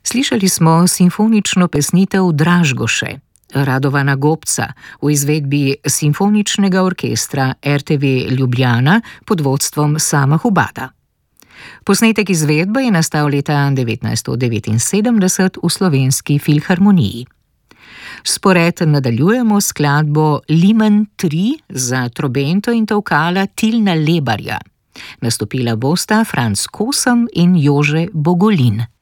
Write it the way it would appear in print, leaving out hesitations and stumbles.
Slišali smo simfonično pesnitev Dražgoše Radovana Gobca v izvedbi Simfoničnega orkestra RTV Ljubljana pod vodstvom Sama Hubada. Posnetek izvedbe je nastal leta 1979 v Slovenski filharmoniji. Spored nadaljujemo s skladbo Limen 3 za trobento in tolkala Tilna Lebarja. Nastopila bosta Franc Kosem in Jože Bogolin.